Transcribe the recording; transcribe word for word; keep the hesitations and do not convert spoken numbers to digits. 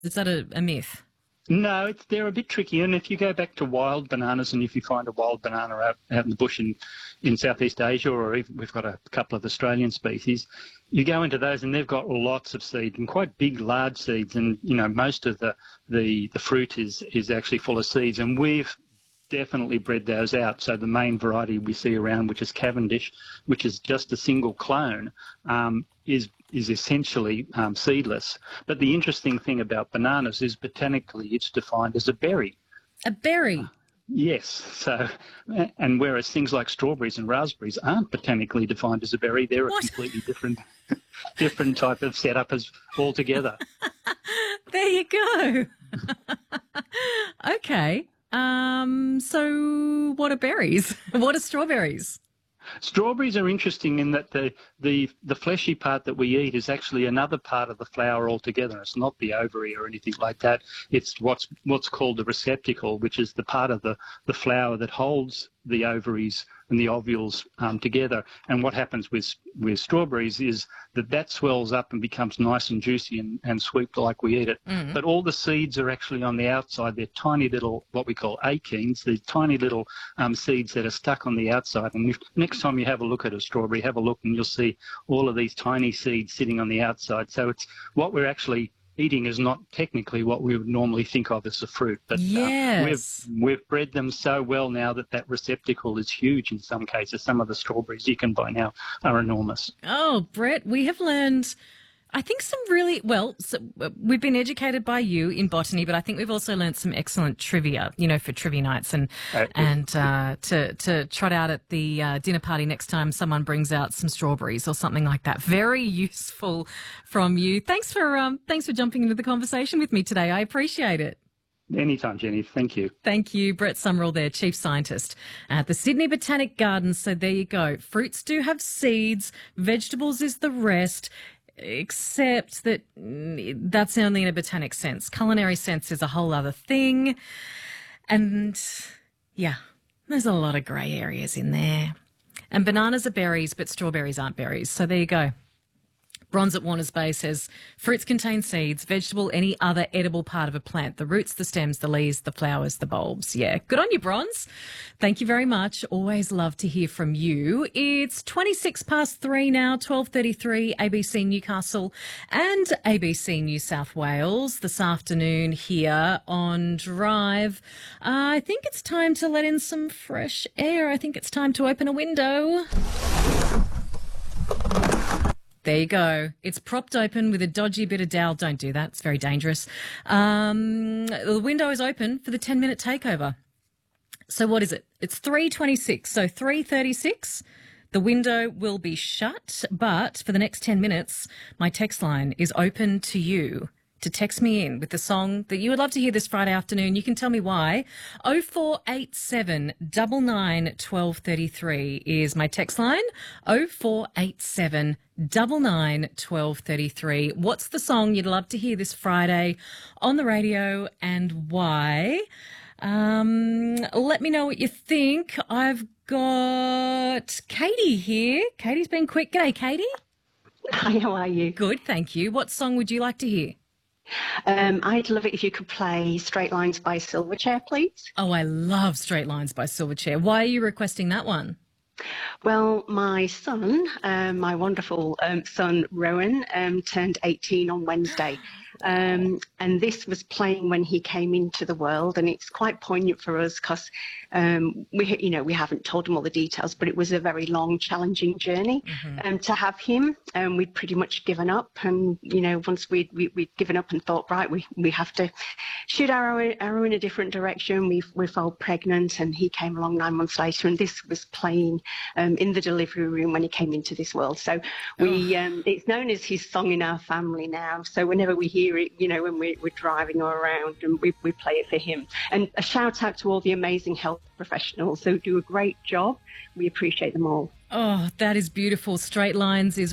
Is that a, a myth? No, it's, they're a bit tricky. And if you go back to wild bananas, and if you find a wild banana out, out in the bush in, in Southeast Asia, or even we've got a couple of Australian species, you go into those and they've got lots of seeds and quite big, large seeds. And, you know, most of the, the, the fruit is, is actually full of seeds. And we've definitely bred those out. So the main variety we see around, which is Cavendish, which is just a single clone, um, is is essentially um, seedless. But the interesting thing about bananas is botanically it's defined as a berry. A berry? Yes. So, and whereas things like strawberries and raspberries aren't botanically defined as a berry, they're What? a completely different different type of setup as altogether. There you go. Okay. Um, so what are berries? What are strawberries? Strawberries are interesting in that the, the, the fleshy part that we eat is actually another part of the flower altogether. It's not the ovary or anything like that. It's what's what's called the receptacle, which is the part of the, the flower that holds the ovaries and the ovules um, together. And what happens with with strawberries is that that swells up and becomes nice and juicy and, and sweet like we eat it. Mm. But all the seeds are actually on the outside. They're tiny little, what we call achenes, these tiny little um, seeds that are stuck on the outside. And if, next time you have a look at a strawberry, have a look and you'll see all of these tiny seeds sitting on the outside. So it's what we're actually eating is not technically what we would normally think of as a fruit, but yes. uh, we've we've bred them so well now that that receptacle is huge in some cases. Some of the strawberries you can buy now are enormous. Oh, Brett, we have learned, I think, some really, well, so we've been educated by you in botany, but I think we've also learned some excellent trivia, you know, for trivia nights and uh, and uh, to, to trot out at the uh, dinner party next time someone brings out some strawberries or something like that. Very useful from you. Thanks for um, thanks for jumping into the conversation with me today. I appreciate it. Anytime, Jenny. Thank you. Thank you. Brett Summerall there, Chief Scientist at the Sydney Botanic Gardens. So there you go. Fruits do have seeds. Vegetables is the rest. Except that that's only in a botanic sense. Culinary sense is a whole other thing. And, yeah, there's a lot of grey areas in there. And bananas are berries, but strawberries aren't berries. So there you go. Bronze at Warners Bay says, fruits contain seeds, vegetable, any other edible part of a plant, the roots, the stems, the leaves, the flowers, the bulbs. Yeah, good on you, Bronze. Thank you very much. Always love to hear from you. It's twenty-six past three now, twelve thirty-three, A B C Newcastle and A B C New South Wales this afternoon here on Drive. Uh, I think it's time to let in some fresh air. I think it's time to open a window. There you go. It's propped open with a dodgy bit of dowel. Don't do that. It's very dangerous. Um, the window is open for the ten-minute takeover. So what is it? It's three twenty-six. So three thirty-six, the window will be shut. But for the next ten minutes, my text line is open to you to text me in with the song that you would love to hear this Friday afternoon. You can tell me why. oh four eight seven, nine nine, one two three three is my text line. oh four eight seven, nine nine, one two three three. What's the song you'd love to hear this Friday on the radio and why? Um, let me know what you think. I've got Katie here. Katie's been quick. G'day, Katie. Hi, how are you? Good, thank you. What song would you like to hear? Um, I'd love it if you could play Straight Lines by Silverchair, please. Oh, I love Straight Lines by Silverchair. Why are you requesting that one? Well, my son, um, my wonderful um, son, Rowan, um, turned eighteen on Wednesday. Um, and this was playing when he came into the world, and it's quite poignant for us because um, we, you know, we haven't told him all the details, but it was a very long, challenging journey. Mm-hmm. Um, to have him, um, we'd pretty much given up, and you know, once we'd we, we'd given up and thought, right, we we have to shoot arrow arrow in a different direction. We we fell pregnant, and he came along nine months later, and this was playing um, in the delivery room when he came into this world. So we, oh. um, it's known as his song in our family now. So whenever we hear it, you know, when we're, we're driving or around, and we, we play it for him. And a shout out to all the amazing health professionals who do a great job. We appreciate them all. Oh, that is beautiful. Straight Lines is